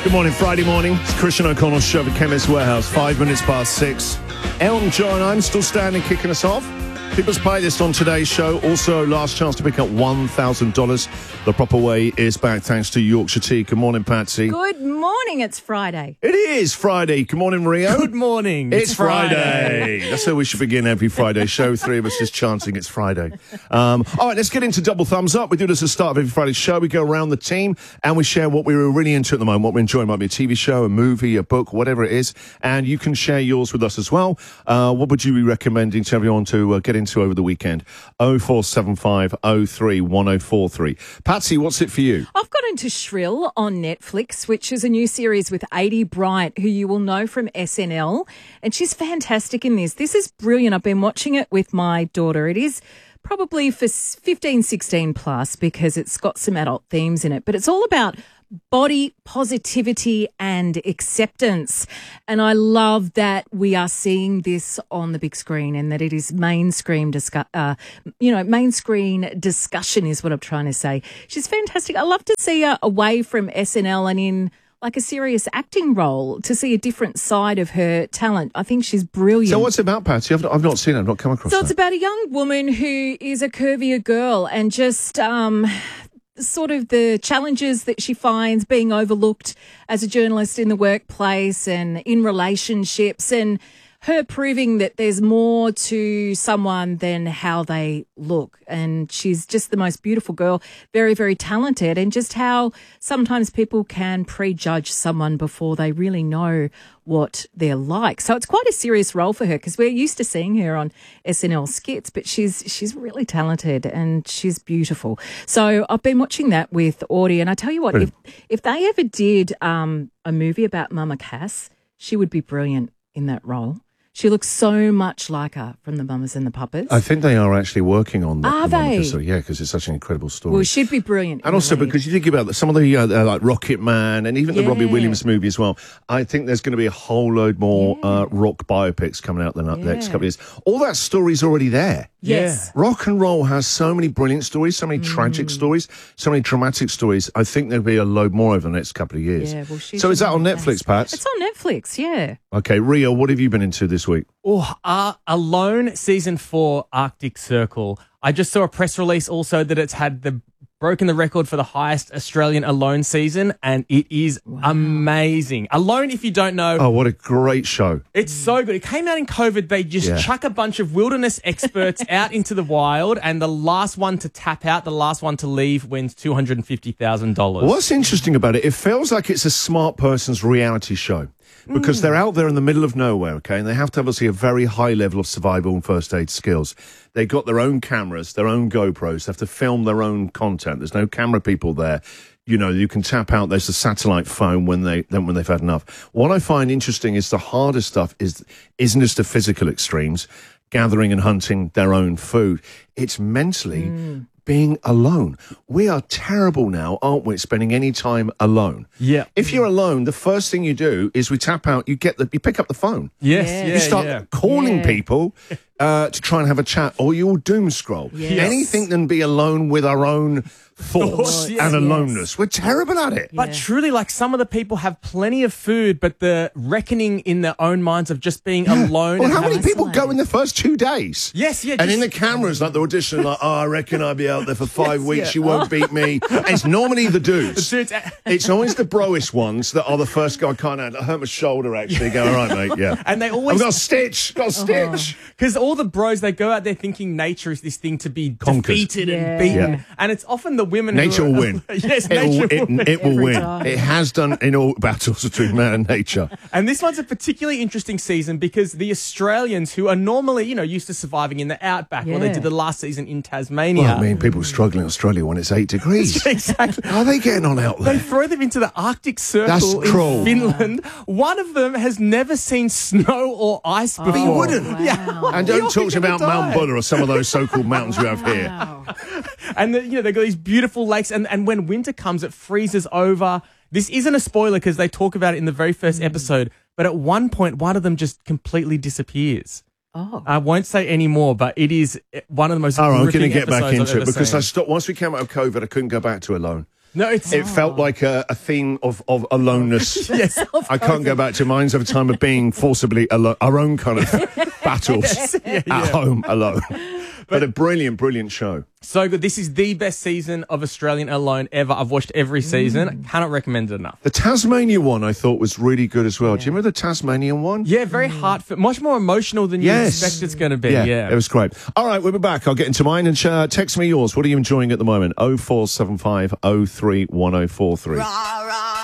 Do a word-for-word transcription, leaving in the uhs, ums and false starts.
Good morning, Friday morning. It's Christian O'Connell's show at Chemist Warehouse, five minutes past six. Elton John, I'm still standing, kicking us off. People's playlist on today's show. Also, last chance to pick up one thousand dollars. The proper way is back thanks to Yorkshire Tea. Good morning, Patsy. Good morning. It's Friday. It is Friday. Good morning, Rio. Good morning. It's, it's Friday. Friday. That's how we should begin every Friday show. Three of us just chanting it's Friday. Um, all right, let's get into double thumbs up. We do this at the start of every Friday show. We go around the team and we share what we're really into at the moment, what we're enjoying. It might be a T V show, a movie, a book, whatever it is. And you can share yours with us as well. Uh, what would you be recommending to everyone to uh, get into over the weekend? oh four seven five oh three one oh four three. Patsy, what's it for you? I've got into Shrill on Netflix, which is a new series with Adie Bright, who you will know from S N L. And she's fantastic in this. This is brilliant. I've been watching it with my daughter. It is probably for fifteen, sixteen plus because it's got some adult themes in it. But it's all about body positivity and acceptance. And I love that we are seeing this on the big screen and that it is mainstream, discuss, uh, you know, main screen discussion is what I'm trying to say. She's fantastic. I love to see her away from S N L and in like a serious acting role to see a different side of her talent. I think she's brilliant. So what's it about, Patsy? I've not, I've not seen it. I've not come across it. So that. It's about a young woman who is a curvier girl and just... um sort of the challenges that she finds being overlooked as a journalist in the workplace and in relationships, and her proving that there's more to someone than how they look. And she's just the most beautiful girl, very, very talented, and just how sometimes people can prejudge someone before they really know what they're like. So it's quite a serious role for her because we're used to seeing her on S N L skits, but she's she's really talented and she's beautiful. So I've been watching that with Audie, and I tell you what, if, if they ever did um, a movie about Mama Cass, she would be brilliant in that role. She looks so much like her from the Mamas and the Papas. I think they are actually working on that. Are the they? So, yeah, because it's such an incredible story. Well, she'd be brilliant. And also because you think about some of the, uh, uh, like Rocket Man and even yeah. the Robbie Williams movie as well. I think there's going to be a whole load more yeah. uh, rock biopics coming out the yeah. next couple of years. All that story's already there. Yes. Yeah. Rock and roll has so many brilliant stories, so many mm. tragic stories, so many dramatic stories. I think there'll be a load more over the next couple of years. Yeah, well, so is that on Netflix, Pat? It's on Netflix, yeah. Okay, Rio, what have you been into this week? Oh, uh, Alone Season four Arctic Circle. I just saw a press release also that it's had the broken the record for the highest Australian Alone season, and it is wow. amazing. Alone, if you don't know... Oh, what a great show. It's so good. It came out in COVID. They just yeah. chuck a bunch of wilderness experts out into the wild, and the last one to tap out, the last one to leave, wins two hundred fifty thousand dollars. What's interesting about it, it feels like it's a smart person's reality show. Because mm. they're out there in the middle of nowhere, okay, and they have to obviously a very high level of survival and first aid skills. They've got their own cameras, their own GoPros, they have to film their own content. There's no camera people there. You know, you can tap out, there's a satellite phone when, they, when they've had enough. What I find interesting is the harder stuff is, isn't just the physical extremes, gathering and hunting their own food. It's mentally... Mm. being alone. We are terrible now, aren't we, at spending any time alone? Yeah. If you're alone, the first thing you do is we tap out, you get the, you pick up the phone. Yes. Yeah. You Yeah, start yeah. calling yeah. people uh, to try and have a chat, or you'll doom scroll. Yes. Anything than be alone with our own thoughts yes, and yes. aloneness. We're terrible at it. But yeah. truly, like, some of the people have plenty of food, but the reckoning in their own minds of just being yeah. alone. Well, and how many having... people go in the first two days? Yes, yeah. And just... in the cameras, like the audition, like, oh, I reckon I'll be out there for five yes, weeks. yeah. You won't beat me. And it's normally the dudes. The dudes. It's always the broish ones that are the first guy. Can't I hurt my shoulder, actually. Go, all right, mate, yeah. And they always... I've got a stitch. Got a stitch. Because all the bros, they go out there thinking nature is this thing to be Conquered. defeated Yeah. and beaten. Yeah. And it's often the women Nature who are, will win. Yes, It'll, nature it, will win. it will Every win. time. It has done in all battles between man and nature. And this one's a particularly interesting season because the Australians, who are normally, you know, used to surviving in the outback, Yeah. or they did the last season in Tasmania. Well, I mean, people struggle in Australia when it's eight degrees. Exactly. How are they getting on out They there? throw them into the Arctic Circle That's in cruel. Finland. One of them has never seen snow or ice before. But you wouldn't. Wow. Yeah. And You're don't talk to gonna Mount Mount die. Buller or some of those so-called mountains you have here. Wow. And, the, you know, they've got these beautiful lakes. And, and when winter comes, it freezes over. This isn't a spoiler because they talk about it in the very first Mm. episode. But at one point, one of them just completely disappears. Oh. I won't say any more, but it is one of the most All right, I'm going to gripping get back episodes I've into it ever because seen. I stopped once we came out of COVID. I couldn't go back to Alone. No, it's It felt like a, a theme of, of aloneness. yes. I can't go back to Minds of a Time of being forcibly alone, our own kind of battles Yeah, at yeah. home alone. But a brilliant, brilliant show. So good. This is the best season of Australian Alone ever. I've watched every season. Cannot recommend it enough. The Tasmania one I thought was really good as well. Do you remember the Tasmanian one? Yeah, very heartfelt. Much more emotional than you Yes. expect it's going to be. Yeah, Yeah. it was great. All right, we'll be back. I'll get into mine and uh, text me yours. What are you enjoying at the moment? oh four seven five oh three one oh four three. Rah, rah.